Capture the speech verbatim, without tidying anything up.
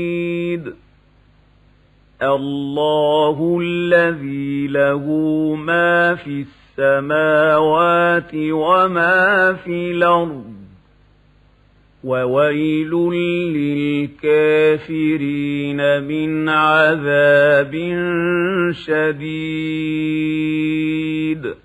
الله الذي له ما في السماوات وما في الأرض وويل للكافرين من عذاب شديد